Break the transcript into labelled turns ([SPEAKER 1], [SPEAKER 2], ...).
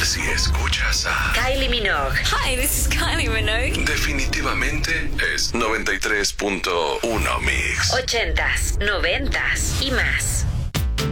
[SPEAKER 1] Si escuchas a
[SPEAKER 2] Kylie Minogue.
[SPEAKER 3] Hi, this is Kylie Minogue.
[SPEAKER 1] definitivamente es 93.1 Mix.
[SPEAKER 2] 80s, 90s y más.